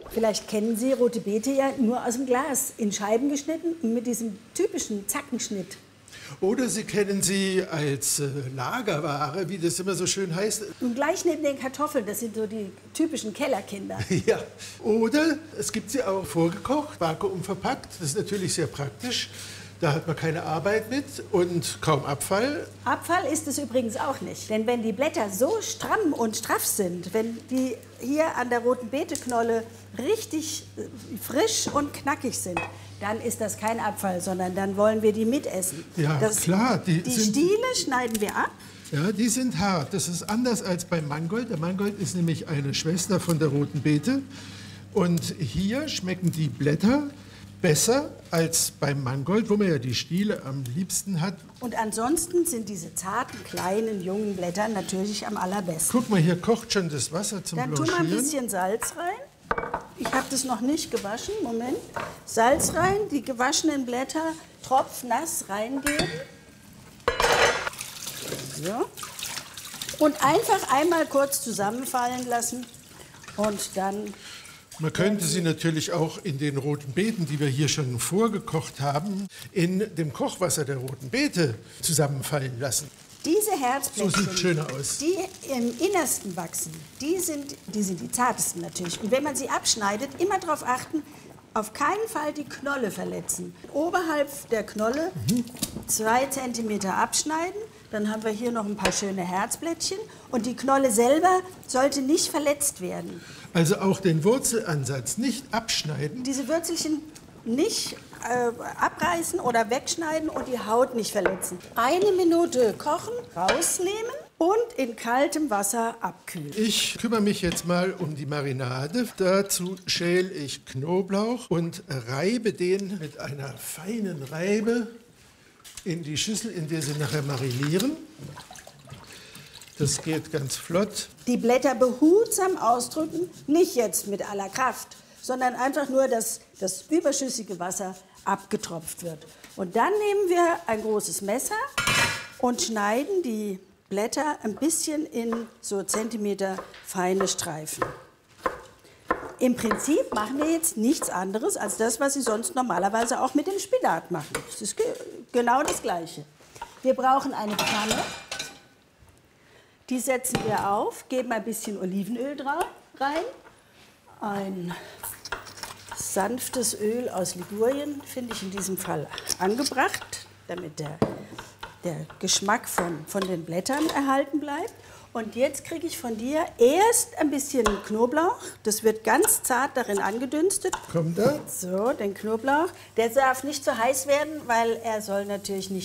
Vielleicht kennen Sie rote Beete ja nur aus dem Glas, in Scheiben geschnitten und mit diesem typischen Zackenschnitt. Oder Sie kennen sie als Lagerware, wie das immer so schön heißt. Und gleich neben den Kartoffeln, das sind so die typischen Kellerkinder. Ja. Oder es gibt sie auch vorgekocht, vakuumverpackt. Das ist natürlich sehr praktisch. Da hat man keine Arbeit mit und kaum Abfall. Abfall ist es übrigens auch nicht. Denn wenn die Blätter so stramm und straff sind, wenn die hier an der roten Beeteknolle richtig frisch und knackig sind, dann ist das kein Abfall, sondern dann wollen wir die mitessen. Ja, klar. Die Stiele schneiden wir ab. Ja, die sind hart. Das ist anders als beim Mangold. Der Mangold ist nämlich eine Schwester von der roten Beete. Und hier schmecken die Blätter besser als beim Mangold, wo man ja die Stiele am liebsten hat. Und ansonsten sind diese zarten, kleinen, jungen Blätter natürlich am allerbesten. Guck mal, hier kocht schon das Wasser zum Dann Blanchieren. tun wir ein bisschen Salz rein. Ich habe das noch nicht gewaschen. Moment. Salz rein, die gewaschenen Blätter tropfnass reingeben. So. Und einfach einmal kurz zusammenfallen lassen. Und dann... Man könnte sie natürlich auch in den roten Beeten, die wir hier schon vorgekocht haben, in dem Kochwasser der roten Beete zusammenfallen lassen. Diese Herzblättchen, So sieht schöner aus. die im Innersten wachsen, die sind die zartesten natürlich. Und wenn man sie abschneidet, immer darauf achten, auf keinen Fall die Knolle verletzen. Oberhalb der Knolle 2 Zentimeter abschneiden. Dann haben wir hier noch ein paar schöne Herzblättchen. Und die Knolle selber sollte nicht verletzt werden. Also auch den Wurzelansatz nicht abschneiden. Diese Würzelchen nicht abreißen oder wegschneiden und die Haut nicht verletzen. 1 Minute kochen, rausnehmen und in kaltem Wasser abkühlen. Ich kümmere mich jetzt mal um die Marinade. Dazu schäle ich Knoblauch und reibe den mit einer feinen Reibe in die Schüssel, in der sie nachher marinieren. Das geht ganz flott. Die Blätter behutsam ausdrücken, nicht jetzt mit aller Kraft, sondern einfach nur, dass das überschüssige Wasser abgetropft wird. Und dann nehmen wir ein großes Messer und schneiden die Blätter ein bisschen in so Zentimeter feine Streifen. Im Prinzip machen wir jetzt nichts anderes als das, was Sie sonst normalerweise auch mit dem Spinat machen. Das ist genau das Gleiche. Wir brauchen eine Pfanne. Die setzen wir auf, geben ein bisschen Olivenöl rein. Ein sanftes Öl aus Ligurien finde ich in diesem Fall angebracht, damit der Geschmack von den Blättern erhalten bleibt. Und jetzt kriege ich von dir erst ein bisschen Knoblauch. Das wird ganz zart darin angedünstet. Kommt da? So, den Knoblauch. Der darf nicht zu heiß werden, weil er soll natürlich nicht